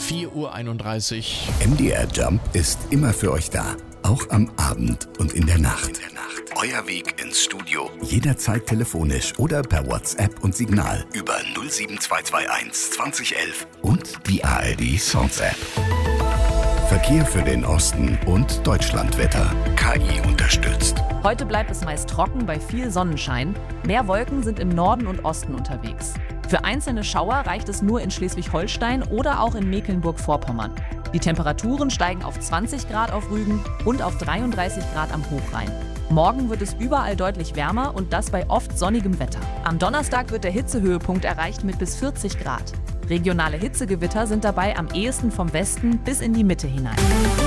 4:31 Uhr. MDR Jump ist immer für euch da. Auch am Abend und in der Nacht. Euer Weg ins Studio. Jederzeit telefonisch oder per WhatsApp und Signal über 07221 2011 und die ARD Songs App. Verkehr für den Osten und Deutschlandwetter. KI unterstützt. Heute bleibt es meist trocken bei viel Sonnenschein. Mehr Wolken sind im Norden und Osten unterwegs. Für einzelne Schauer reicht es nur in Schleswig-Holstein oder auch in Mecklenburg-Vorpommern. Die Temperaturen steigen auf 20 Grad auf Rügen und auf 33 Grad am Hochrhein. Morgen wird es überall deutlich wärmer und das bei oft sonnigem Wetter. Am Donnerstag wird der Hitzehöhepunkt erreicht mit bis 40 Grad. Regionale Hitzegewitter sind dabei am ehesten vom Westen bis in die Mitte hinein.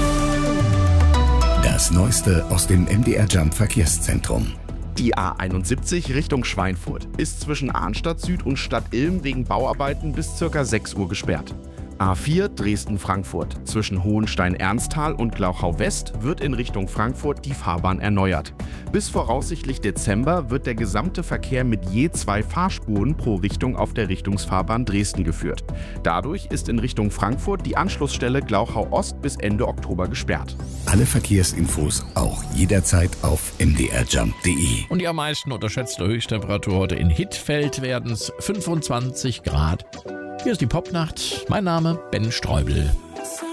Das Neueste aus dem MDR Jump Verkehrszentrum. Die A71 Richtung Schweinfurt ist zwischen Arnstadt Süd und Stadt Ilm wegen Bauarbeiten bis ca. 6 Uhr gesperrt. A4 Dresden-Frankfurt. Zwischen Hohenstein-Ernsthal und Glauchau-West wird in Richtung Frankfurt die Fahrbahn erneuert. Bis voraussichtlich Dezember wird der gesamte Verkehr mit je 2 Fahrspuren pro Richtung auf der Richtungsfahrbahn Dresden geführt. Dadurch ist in Richtung Frankfurt die Anschlussstelle Glauchau-Ost bis Ende Oktober gesperrt. Alle Verkehrsinfos auch jederzeit auf mdrjump.de. Und die am meisten unterschätzte Höchsttemperatur heute in Hittfeld werden es 25 Grad. Hier ist die Popnacht. Mein Name Ben Streubel.